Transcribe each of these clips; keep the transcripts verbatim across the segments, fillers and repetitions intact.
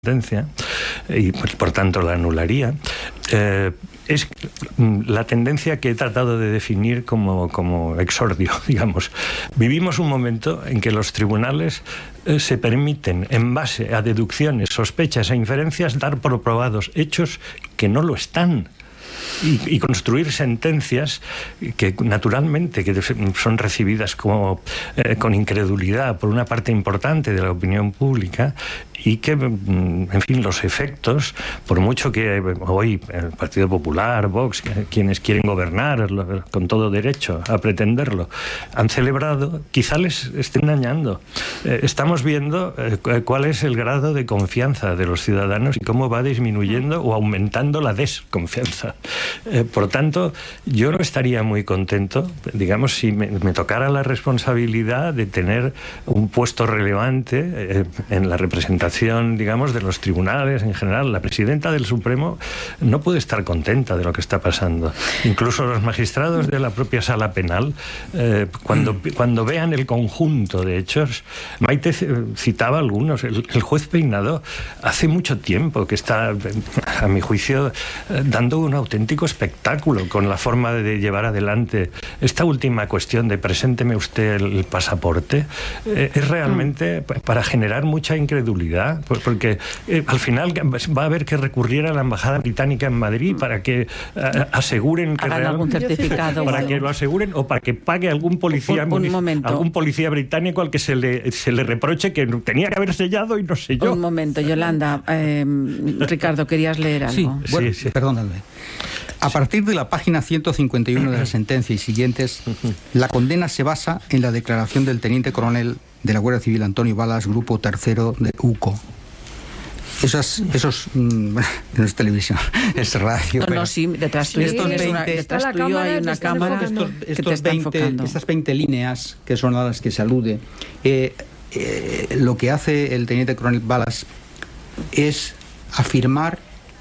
sentencia y por, por tanto la anularía, eh, es la tendencia que he tratado de definir como, como exordio, digamos. Vivimos un momento en que los tribunales eh, se permiten, en base a deducciones, sospechas e inferencias, dar por probados hechos que no lo están. Y, y construir sentencias que naturalmente que son recibidas como, eh, con incredulidad por una parte importante de la opinión pública y que, en fin, los efectos, por mucho que hoy el Partido Popular, Vox, quienes quieren gobernar con todo derecho a pretenderlo, han celebrado, quizá les estén dañando. Eh, estamos viendo eh, cuál es el grado de confianza de los ciudadanos y cómo va disminuyendo o aumentando la desconfianza. Eh, por tanto, yo no estaría muy contento, digamos, si me, me tocara la responsabilidad de tener un puesto relevante eh, en la representación, digamos, de los tribunales en general. La presidenta del Supremo no puede estar contenta de lo que está pasando. Incluso los magistrados de la propia sala penal, eh, cuando, cuando vean el conjunto de hechos, Maite citaba algunos, el, el juez Peinado hace mucho tiempo que está, a mi juicio, dando un auténtico espectáculo con la forma de llevar adelante esta última cuestión de presénteme usted el pasaporte, eh, es realmente para generar mucha incredulidad, porque eh, al final va a haber que recurrir a la embajada británica en Madrid para que eh, aseguren que hagan algún certificado para que lo aseguren o para que pague algún policía un, un algún policía británico al que se le se le reproche que tenía que haber sellado y no selló. Un momento, Yolanda, eh, Ricardo, querías leer algo. Sí, bueno, sí, sí. Perdóname. A partir de la página ciento cincuenta y uno de la sentencia y siguientes, la condena se basa en la declaración del teniente coronel de la Guardia Civil Antonio Balas, grupo tercero de U C O. Esos, esos mmm, no es televisión, es radio. No, pero no, sí, detrás tuyo, estos veinte, una, detrás tuyo hay una cámara estos, que estos te está veinte, enfocando. Estas veinte líneas, que son a las que se alude, eh, eh, lo que hace el teniente coronel Balas es afirmar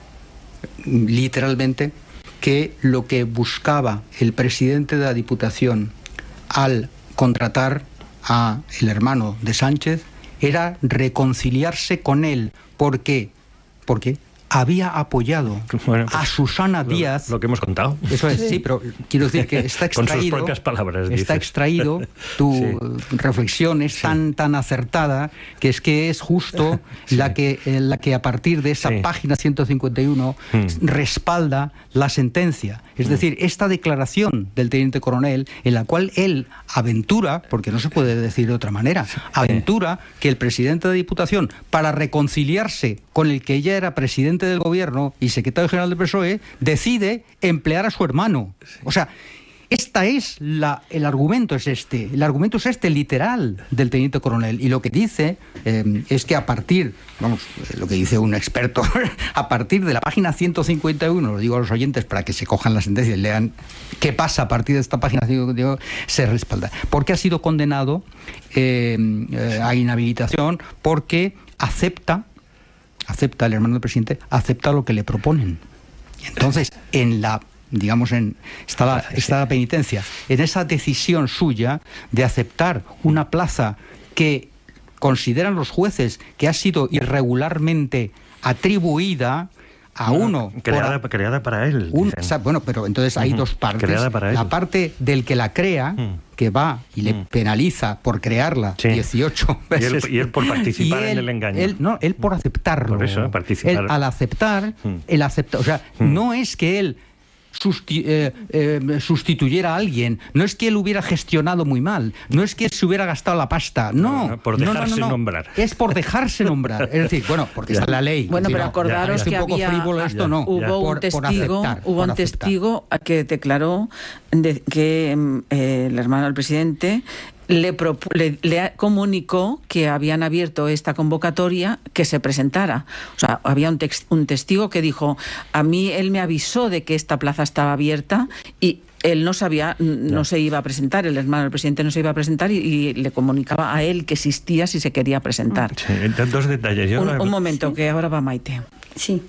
literalmente que lo que buscaba el presidente de la Diputación al contratar a el hermano de Sánchez era reconciliarse con él. ¿Por qué? Porque había apoyado bueno, pues, a Susana lo, Díaz. Lo que hemos contado. Eso es, sí, sí, pero quiero decir que está extraído. Con sus propias palabras, está dices. extraído, tu sí. reflexión es sí. tan, tan acertada que es que es justo sí. la, que, eh, la que a partir de esa sí. página ciento cincuenta y uno mm. respalda la sentencia. Es mm. decir, esta declaración del teniente coronel en la cual él aventura, porque no se puede decir de otra manera, aventura que el presidente de Diputación, para reconciliarse con el que ya era presidente del gobierno y secretario general del P S O E, decide emplear a su hermano. O sea, esta es la, el argumento es este, el argumento es este literal del teniente coronel, y lo que dice eh, es que a partir, vamos, lo que dice un experto, a partir de la página ciento cincuenta y uno, lo digo a los oyentes para que se cojan la sentencia y lean qué pasa a partir de esta página ciento cincuenta y uno, se respalda. Porque ha sido condenado eh, eh, a inhabilitación porque acepta acepta, el hermano del presidente, acepta lo que le proponen. Entonces, en la, digamos, en está la, está la penitencia, en esa decisión suya de aceptar una plaza que consideran los jueces que ha sido irregularmente atribuida a uno... Creada, por, creada para él. Un, bueno, pero entonces hay uh-huh. dos partes. Creada para la él. parte del que la crea, uh-huh. que va y le uh-huh. penaliza por crearla sí. dieciocho veces. Y él, y él por participar él, en el engaño. Él, no, él por aceptarlo. Por eso, participar. Él, al aceptar, uh-huh. él acepta... O sea, uh-huh. no es que él... Susti- eh, eh, sustituyera a alguien, no es que él hubiera gestionado muy mal, no es que se hubiera gastado la pasta, no, no por dejarse no, no, no, no. nombrar, es por dejarse nombrar, es decir, bueno, porque está en la ley. Bueno, decir, pero no, acordaros ya, que un poco había frívolo esto, no. hubo ya. un por, testigo, por aceptar, hubo un testigo que declaró de que eh, el hermano del presidente Le, le, le comunicó que habían abierto esta convocatoria, que se presentara. O sea, había un, text, un testigo que dijo, a mí él me avisó de que esta plaza estaba abierta y él no sabía, no, no se iba a presentar, el hermano del presidente no se iba a presentar y, y le comunicaba a él que existía si se quería presentar. Sí, dos detalles. Yo un, no... un momento, sí. que ahora va Maite. Sí.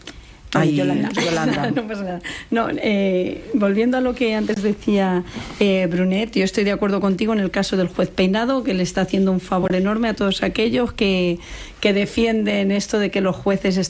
Ay, Yolanda. Yolanda. No pasa nada. No, eh, volviendo a lo que antes decía eh, Brunet, yo estoy de acuerdo contigo en el caso del juez Peinado, que le está haciendo un favor enorme a todos aquellos que, que defienden esto de que los jueces